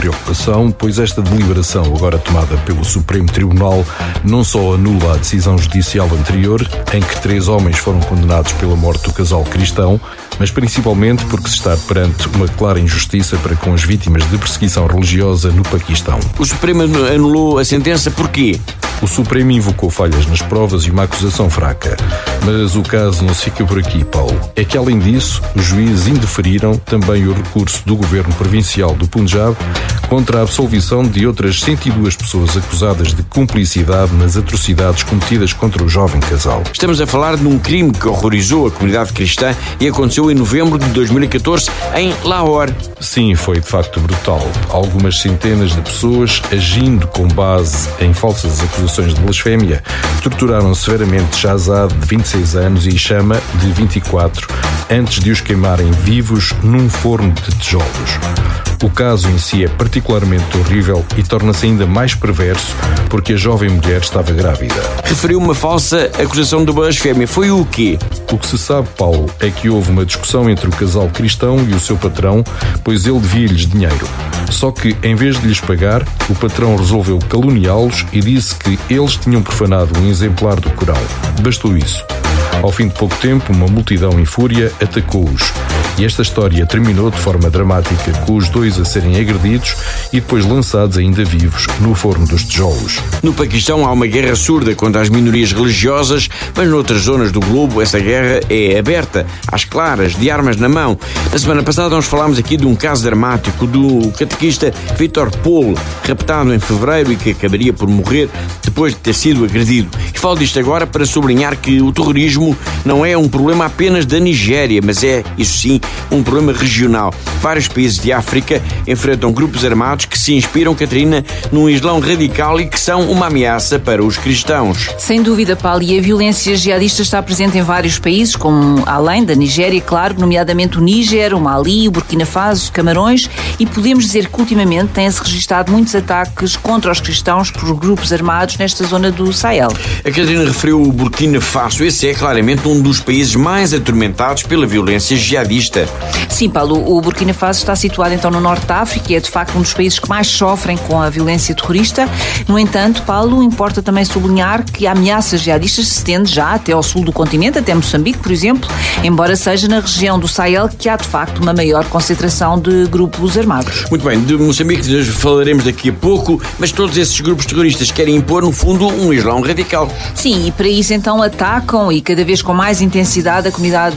preocupação, pois esta deliberação, agora tomada pelo Supremo Tribunal, não só anula a decisão judicial anterior, em que 3 homens foram condenados pela morte do casal cristão, mas principalmente porque se está perante uma clara injustiça para com as vítimas de perseguição religiosa no Paquistão. O Supremo anulou a sentença porquê? O Supremo invocou falhas nas provas e uma acusação fraca. Mas o caso não se fica por aqui, Paulo. É que, além disso, os juízes indeferiram também o recurso do Governo Provincial do Punjab contra a absolvição de outras 102 pessoas acusadas de cumplicidade nas atrocidades cometidas contra o jovem casal. Estamos a falar de um crime que horrorizou a comunidade cristã e aconteceu em novembro de 2014 em Lahore. Sim, foi de facto brutal. Algumas centenas de pessoas, agindo com base em falsas acusações de blasfémia, torturaram severamente Shahzad, de 26 anos, e Shama, de 24, antes de os queimarem vivos num forno de tijolos. O caso em si é particularmente horrível e torna-se ainda mais perverso porque a jovem mulher estava grávida. Referiu uma falsa acusação de blasfémia. Foi o quê? O que se sabe, Paulo, é que houve uma discussão entre o casal cristão e o seu patrão, pois ele devia-lhes dinheiro. Só que, em vez de lhes pagar, o patrão resolveu caluniá-los e disse que eles tinham profanado um exemplar do Corão. Bastou isso. Ao fim de pouco tempo, uma multidão em fúria atacou-os. E esta história terminou de forma dramática, com os dois a serem agredidos e depois lançados ainda vivos no forno dos tijolos. No Paquistão há uma guerra surda contra as minorias religiosas, mas noutras zonas do globo essa guerra é aberta, às claras, de armas na mão. Na semana passada nós falámos aqui de um caso dramático do catequista Victor Paul, raptado em fevereiro e que acabaria por morrer depois de ter sido agredido. E falo disto agora para sublinhar que o terrorismo não é um problema apenas da Nigéria, mas é, isso sim, um problema regional. Vários países de África enfrentam grupos armados que se inspiram, Catarina, num Islão radical e que são uma ameaça para os cristãos. Sem dúvida, Paulo, e a violência jihadista está presente em vários países, como além da Nigéria, claro, nomeadamente o Níger, o Mali, o Burkina Faso, Camarões, e podemos dizer que ultimamente têm-se registado muitos ataques contra os cristãos por grupos armados nesta zona do Sahel. A Catarina referiu o Burkina Faso. Esse é claramente um dos países mais atormentados pela violência jihadista. Sim, Paulo, o Burkina Faso está situado então no norte da África e é de facto um dos países que mais sofrem com a violência terrorista. No entanto, Paulo, importa também sublinhar que a ameaça jihadista se estende já até ao sul do continente, até Moçambique, por exemplo, embora seja na região do Sahel que há de facto uma maior concentração de grupos armados. Muito bem, de Moçambique falaremos daqui a pouco, mas todos esses grupos terroristas querem impor, no fundo, um Islão radical. Sim, e para isso então atacam e cada vez com mais intensidade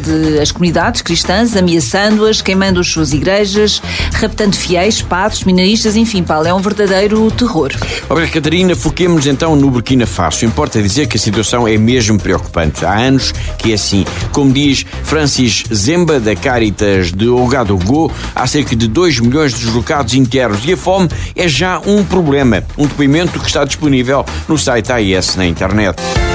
as comunidades cristãs, ameaçando-as, queimando as suas igrejas, raptando fiéis, padres, minaristas, enfim, Paulo, é um verdadeiro terror. Obrigado, Catarina. Foquemos então no Burkina Faso. Importa dizer que a situação é mesmo preocupante. Há anos que é assim. Como diz Francis Zemba, da Caritas de Ouagadougou, há cerca de 2 milhões de deslocados internos e a fome é já um problema. Um depoimento que está disponível no site AIS na internet.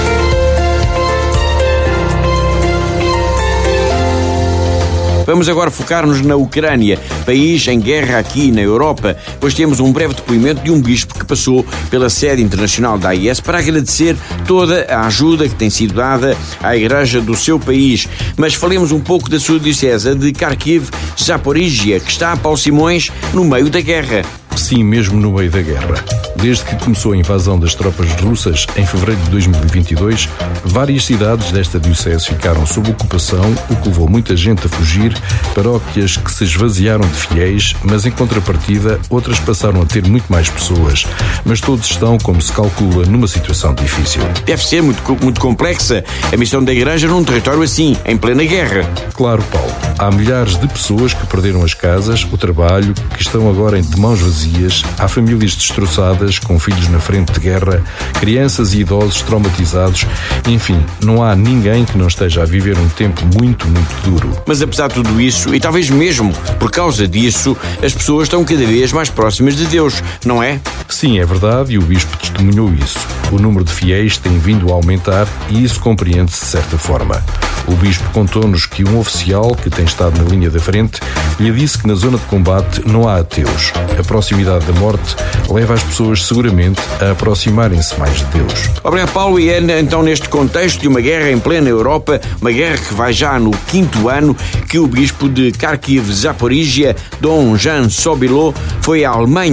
Vamos agora focar-nos na Ucrânia, país em guerra aqui na Europa, pois temos um breve depoimento de um bispo que passou pela sede internacional da AIS para agradecer toda a ajuda que tem sido dada à igreja do seu país. Mas falemos um pouco da sua diocese de Kharkiv, Zaporizhia, que está, Paulo Simões, no meio da guerra. Sim, mesmo no meio da guerra. Desde que começou a invasão das tropas russas, em fevereiro de 2022, várias cidades desta diocese ficaram sob ocupação, o que levou muita gente a fugir, paróquias que se esvaziaram de fiéis, mas em contrapartida, outras passaram a ter muito mais pessoas. Mas todos estão, como se calcula, numa situação difícil. Deve ser muito complexa a missão da igreja num território assim, em plena guerra. Claro, Paulo. Há milhares de pessoas que perderam as casas, o trabalho, que estão agora de mãos vazias. Há famílias destroçadas, com filhos na frente de guerra, crianças e idosos traumatizados. Enfim, não há ninguém que não esteja a viver um tempo muito, muito duro. Mas apesar de tudo isso, e talvez mesmo por causa disso, as pessoas estão cada vez mais próximas de Deus, não é? Sim, é verdade, e o bispo testemunhou isso. O número de fiéis tem vindo a aumentar e isso compreende-se de certa forma. O bispo contou-nos que um oficial que tem estado na linha da frente lhe disse que na zona de combate não há ateus. A proximidade da morte leva as pessoas seguramente a aproximarem-se mais de Deus. Obrigado, Paulo. E é então neste contexto de uma guerra em plena Europa, uma guerra que vai já no 5º ano, que o bispo de Kharkiv, Zaporizhia, Dom Jan Sobiló, foi à Alemanha